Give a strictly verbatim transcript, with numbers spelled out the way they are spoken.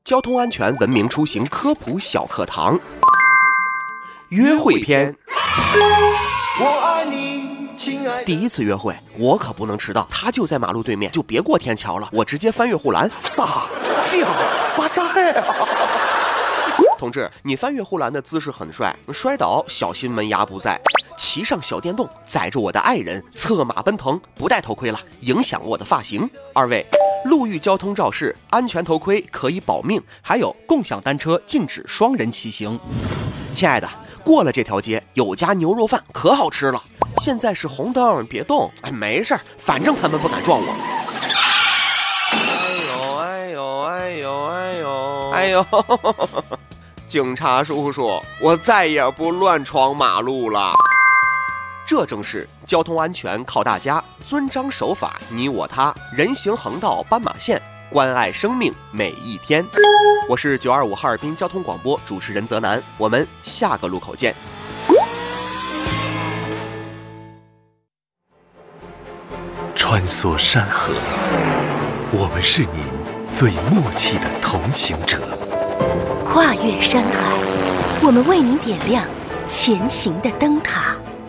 交通安全文明出行科普小课堂，约会篇。 我爱你，亲爱的。 第一次约会，我可不能迟到，他就在马路对面，就别过天桥了。我直接翻越护栏， 啥？这巴扎黑啊！ 同志，你翻越护栏的姿势很帅，摔倒小心门牙不在。骑上小电动，载着我的爱人，策马奔腾，不戴头盔了，影响我的发型。二位，路遇交通肇事，安全头盔可以保命，还有共享单车禁止双人骑行。亲爱的，过了这条街有家牛肉饭可好吃了，现在是红灯，别动。哎，没事，反正他们不敢撞我。哎呦哎呦哎呦哎呦哎呦！警察叔叔，我再也不乱闯马路了。这正是交通安全靠大家，遵章守法你我他，人行横道斑马线，关爱生命每一天。我是九二五哈尔滨交通广播主持人泽南，我们下个路口见。 穿梭山河，我们是您最默契的同行者； 跨越山海，我们为您点亮前行的灯塔。